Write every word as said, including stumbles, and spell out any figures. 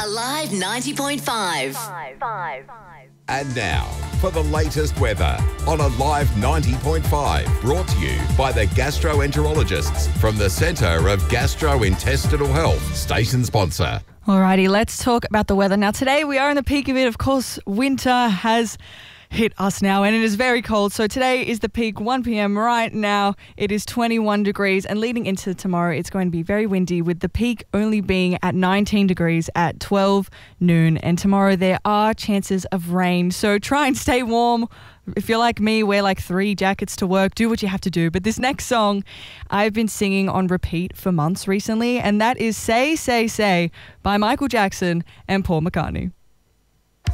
Alive ninety point five. And now, for the latest weather on Alive ninety point five, brought to you by the gastroenterologists from the Centre of Gastrointestinal Health, station sponsor. Alrighty, let's talk about the weather. Now, today we are in the peak of it. Of course, winter has hit us now and it is very cold. So today is the peak, one p.m. Right now it is twenty-one degrees, and leading into tomorrow it's going to be very windy, with the peak only being at nineteen degrees at twelve noon. And tomorrow there are chances of rain, so try and stay warm. If you're like me, wear like three jackets to work, do what you have to do. But this next song I've been singing on repeat for months recently, and that is Say, Say, Say by Michael Jackson and Paul McCartney.